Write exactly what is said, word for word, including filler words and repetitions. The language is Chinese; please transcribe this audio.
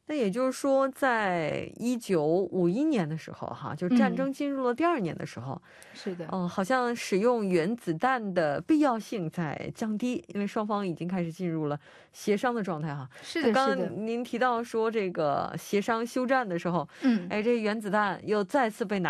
那也就是说在一九五一年的时候哈，就战争进入了第二年的时候， 是的， 哦，好像使用原子弹的必要性在降低，因为双方已经开始进入了协商的状态哈。 是的， 那刚是的， 刚您提到说这个协商休战的时候， 嗯。 哎，这原子弹又再次被拿